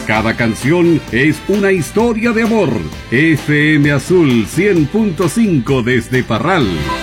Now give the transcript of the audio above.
Cada canción es una historia de amor. FM Azul 100.5 desde Parral.